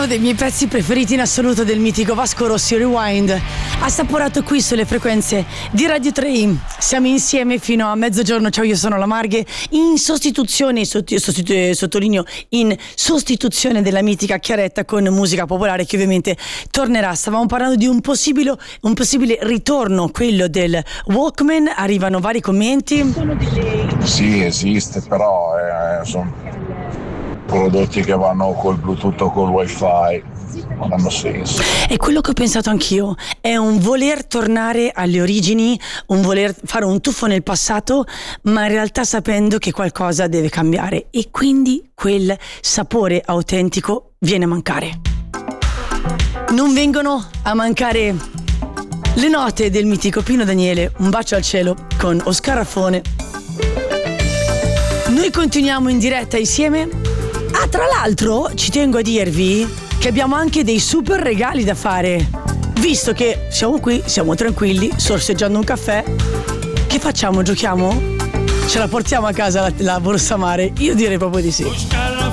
dei miei pezzi preferiti in assoluto del mitico Vasco Rossi, Rewind, assaporato qui sulle frequenze di Radio 3. Siamo insieme fino a mezzogiorno. Ciao, io sono la Marghe, in sostituzione, sottolineo, in sostituzione della mitica Chiaretta con musica popolare che ovviamente tornerà. Stavamo parlando di un possibile ritorno, quello del Walkman. Arrivano vari commenti. Sì, esiste, però sono prodotti che vanno col Bluetooth o col Wi-Fi, non hanno senso. È quello che ho pensato anch'io, è un voler tornare alle origini, un voler fare un tuffo nel passato, ma in realtà sapendo che qualcosa deve cambiare e quindi quel sapore autentico viene a mancare. Non vengono a mancare le note del mitico Pino Daniele, Un bacio al cielo con Oscar Raffone. Noi continuiamo in diretta insieme. Ah, tra l'altro ci tengo a dirvi che abbiamo anche dei super regali da fare. Visto che siamo qui, siamo tranquilli, sorseggiando un caffè, che facciamo? Giochiamo? Ce la portiamo a casa la borsa mare? Io direi proprio di sì.